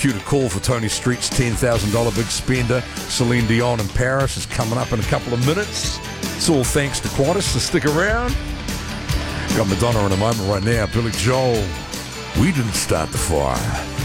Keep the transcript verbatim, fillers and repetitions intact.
Cue to call for Tony Street's ten thousand dollars big spender. Celine Dion in Paris is coming up in a couple of minutes. It's all thanks to Qantas, so stick around. Got Madonna in a moment right now. Billy Joel, We Didn't Start the Fire.